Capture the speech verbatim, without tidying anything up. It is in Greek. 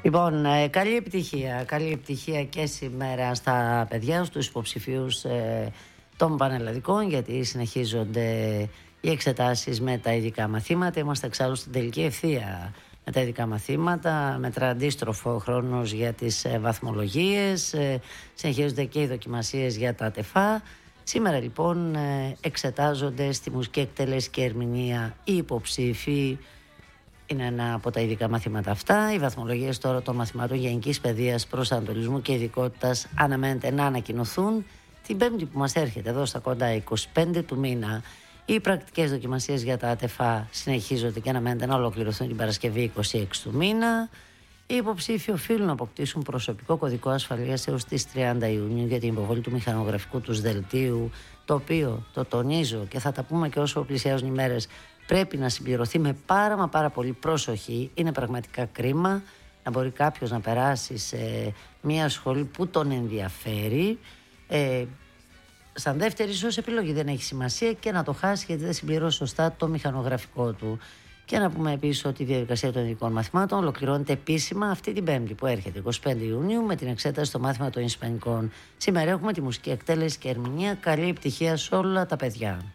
Λοιπόν, ε, καλή επιτυχία. Καλή επιτυχία και σήμερα στα παιδιά, στους υποψηφίους ε, των πανελλαδικών, γιατί συνεχίζονται οι εξετάσεις με τα ειδικά μαθήματα. Είμαστε εξάλλου στην τελική ευθεία με τα ειδικά μαθήματα. Μετρά αντίστροφο χρόνος για τις ε, βαθμολογίες. Ε, συνεχίζονται και οι δοκιμασίες για τα ΤΕΦΑ. Σήμερα λοιπόν ε, εξετάζονται στη μουσική εκτέλεση και ερμηνεία οι υποψήφοι. Είναι ένα από τα ειδικά μαθήματα αυτά. Οι βαθμολογίες τώρα των μαθημάτων γενικής παιδείας, προσανατολισμού και ειδικότητας αναμένεται να ανακοινωθούν την Πέμπτη που μας έρχεται, εδώ στα κοντά είκοσι πέντε του μήνα. Οι πρακτικές δοκιμασίες για τα ΤΕΦΑ συνεχίζονται και αναμένεται να ολοκληρωθούν την Παρασκευή είκοσι έξι του μήνα. Οι υποψήφοι οφείλουν να αποκτήσουν προσωπικό κωδικό ασφαλείας έως τις τριάντα Ιουνίου για την υποβολή του μηχανογραφικού τους δελτίου, το οποίο, το τονίζω και θα τα πούμε και όσο πλησιάζουν οι μέρες, πρέπει να συμπληρωθεί με πάρα μα πάρα πολύ προσοχή. Είναι πραγματικά κρίμα να μπορεί κάποιος να περάσει σε μια σχολή που τον ενδιαφέρει. Ε, σαν δεύτερη ίσως επιλογή δεν έχει σημασία και να το χάσει γιατί δεν συμπληρώσει σωστά το μηχανογραφικό του. Και να πούμε επίσης ότι η διαδικασία των ειδικών μαθημάτων ολοκληρώνεται επίσημα αυτή την Πέμπτη που έρχεται, είκοσι πέντε Ιουνίου, με την εξέταση στο μάθημα των Ισπανικών. Σήμερα έχουμε τη μουσική εκτέλεση και ερμηνεία. Καλή επιτυχία σε όλα τα παιδιά.